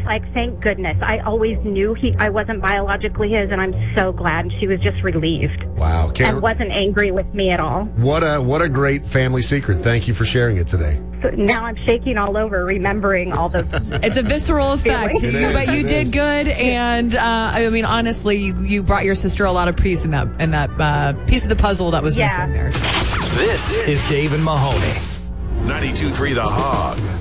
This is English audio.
like, thank goodness. I always knew I wasn't biologically his, and I'm so glad. She was just relieved. Wow. And wasn't angry with me at all. What a great family secret. Thank you for sharing it today. So now I'm shaking all over, remembering all the... It's a visceral effect, but you did good. And I mean, honestly, you brought your sister a lot of peace in that piece of the puzzle that was missing there. This is Dave and Mahoney. 92.3 The Hog.